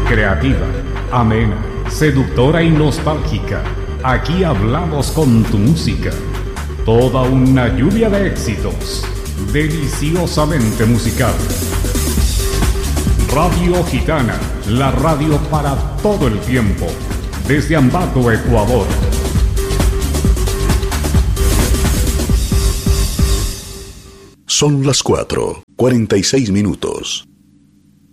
Creativa, amena, seductora y nostálgica. Aquí hablamos con tu música. Toda una lluvia de éxitos. Deliciosamente musical. Radio Gitana, la radio para todo el tiempo. Desde Ambato, Ecuador. Son las 4:46.